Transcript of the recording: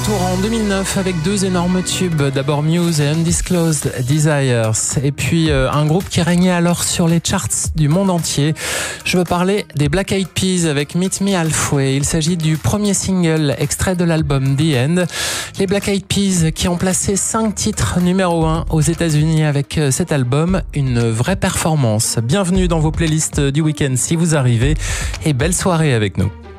retour en 2009 avec deux énormes tubes. D'abord Muse et Undisclosed Desires. Et puis un groupe qui régnait alors sur les charts du monde entier. Je veux parler des Black Eyed Peas avec Meet Me Halfway. Il s'agit du premier single extrait de l'album The End. Les Black Eyed Peas qui ont placé 5 titres numéro 1 aux États-Unis avec cet album. Une vraie performance. Bienvenue dans vos playlists du week-end si vous arrivez. Et belle soirée avec nous.